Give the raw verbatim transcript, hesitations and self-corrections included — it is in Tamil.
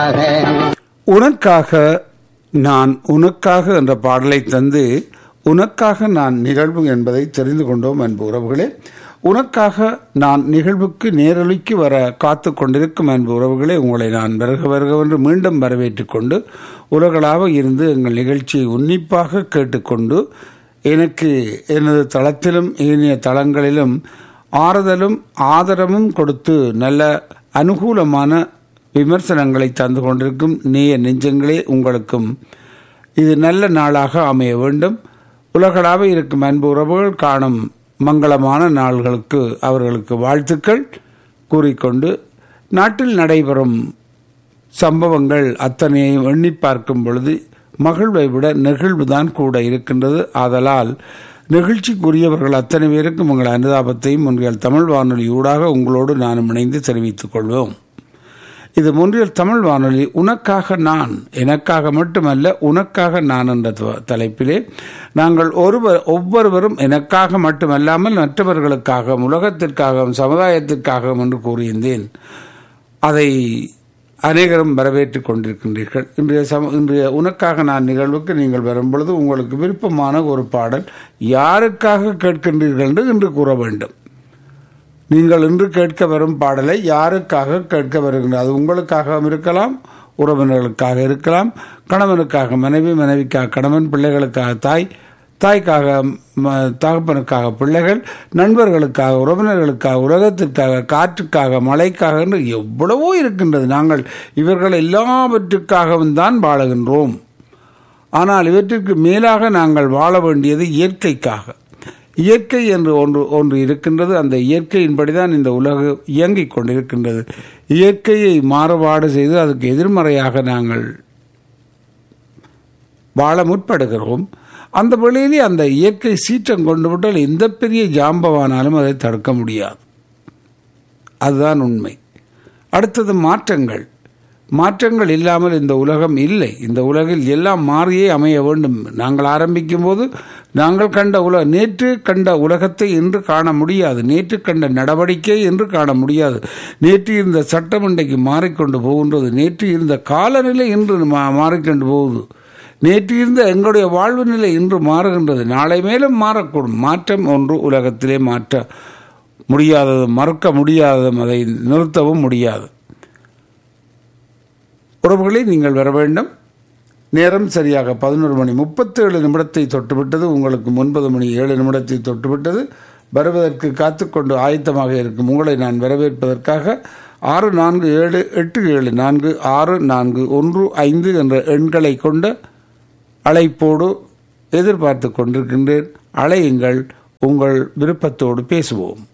உனக்காக நான் உனக்காக என்ற பாடலை தந்து உனக்காக நான் நிகழ்வு என்பதை தெரிந்து கொண்டோம் அன்பு உறவுகளே. உனக்காக நான் நிகழ்வுக்கு நேரொலிக்கு வர காத்து கொண்டிருக்கும் அன்பு உறவுகளே, உங்களை நான் வருக வருகவென்று மீண்டும் வரவேற்றுக் கொண்டு உலகளாக இருந்து எங்கள் நிகழ்ச்சியை உன்னிப்பாக கேட்டுக்கொண்டு எனக்கு எனது தளத்திலும் ஏனைய தளங்களிலும் ஆறுதலும் ஆதரவும் கொடுத்து நல்ல அனுகூலமான விமர்சனங்களை தந்து கொண்டிருக்கும் நேய நெஞ்சங்களே, உங்களுக்கும் இது நல்ல நாளாக அமைய வேண்டும். உலகளாக இருக்கும் அன்பு உறவுகள் காணும் மங்களமான நாள்களுக்கு அவர்களுக்கு வாழ்த்துக்கள் கூறிக்கொண்டு, நாட்டில் நடைபெறும் சம்பவங்கள் அத்தனையையும் எண்ணி பார்க்கும் பொழுது மகிழ்வை விட நெகிழ்வுதான் கூட இருக்கின்றது. ஆதலால் நிகழ்ச்சிக்குரியவர்கள் அத்தனை பேருக்கும் உங்கள் அனுதாபத்தையும் ஒன்றியல் தமிழ் வானொலி ஊடாக உங்களோடு நானும் இணைந்து தெரிவித்துக் கொள்வோம். இது ஒன்றியல் தமிழ் வானொலி உனக்காக நான், எனக்காக மட்டுமல்ல உனக்காக நான் என்ற தலைப்பிலே நாங்கள் ஒருவர் ஒவ்வொருவரும் எனக்காக மட்டுமல்லாமல் மற்றவர்களுக்காகவும் உலகத்திற்காகவும் சமுதாயத்திற்காகவும் என்று கூறியிருந்தேன். அதை அநேகரும் வரவேற்றுக் கொண்டிருக்கின்றீர்கள். இன்றைய சம இன்றைய உனக்காக நான் நிகழ்வுக்கு நீங்கள் வரும்பொழுது உங்களுக்கு விருப்பமான ஒரு பாடல் யாருக்காக கேட்கின்றீர்கள் என்று இன்று கூற வேண்டும். நீங்கள் இன்று கேட்க வரும் பாடலை யாருக்காக கேட்க வருகின்றது? அது உங்களுக்காகவும் இருக்கலாம், உறவினர்களுக்காக இருக்கலாம், கணவனுக்காக மனைவி, மனைவிக்காக கணவன், பிள்ளைகளுக்காக தாய், தாய்க்காக தகப்பனுக்காக பிள்ளைகள், நண்பர்களுக்காக, உறவினர்களுக்காக, உலகத்திற்காக, காற்றுக்காக, மழைக்காக என்று எவ்வளவோ இருக்கின்றது. நாங்கள் இவர்கள் எல்லாவற்றுக்காகவும் தான் வாழுகின்றோம். ஆனால் இவற்றிற்கு மேலாக நாங்கள் வாழ வேண்டியது இயற்கைக்காக. இயற்கை என்று ஒன்று ஒன்று இருக்கின்றது. அந்த இயற்கையின்படிதான் இந்த உலகம் இயங்கிக் கொண்டிருக்கின்றது. இயற்கையை மாறுபாடு செய்து அதுக்கு எதிர்மறையாக நாங்கள் வாழ முற்படுகிறோம். அந்த வழியிலே அந்த இயற்கை சீற்றம் கொண்டு விட்டால் எந்த பெரிய ஜாம்பவானாலும் அதை தடுக்க முடியாது. அதுதான் உண்மை. அடுத்தது மாற்றங்கள். மாற்றங்கள் இல்லாமல் இந்த உலகம் இல்லை. இந்த உலகில் எல்லாம் மாறியே அமைய வேண்டும். நாங்கள் ஆரம்பிக்கும் போது நாங்கள் கண்ட உலக நேற்று கண்ட உலகத்தை இன்று காண முடியாது. நேற்று கண்ட நடவடிக்கை என்று காண முடியாது. நேற்று இருந்த சட்டம் இன்றைக்கு மாறிக்கொண்டு போகின்றது. நேற்று இருந்த காலநிலை இன்று மாறிக்கொண்டு போகுது. நேற்று இருந்த எங்களுடைய வாழ்வு நிலை இன்று மாறுகின்றது. நாளை மேலும் மாறக்கூடும். மாற்றம் ஒன்று உலகத்திலே மாற்ற முடியாததும் மறுக்க முடியாததும் அதை நிறுத்தவும் முடியாது. உறவுகளை நீங்கள் வர வேண்டும். நேரம் சரியாக பதினொரு மணி முப்பத்தேழு நிமிடத்தை தொட்டுவிட்டது. உங்களுக்கு ஒன்பது மணி ஏழு நிமிடத்தை தொட்டுவிட்டது. வருவதற்கு காத்துக்கொண்டு ஆயத்தமாக இருக்கும் உங்களை நான் வரவேற்பதற்காக ஆறு நான்கு ஏழு எட்டு ஏழு நான்கு ஆறு நான்கு ஒன்று ஐந்து என்ற எண்களை கொண்ட அழைப்போடு எதிர்பார்த்து கொண்டிருக்கின்றேன். அழையுங்கள், உங்கள் விருப்பத்தோடு பேசுவோம்.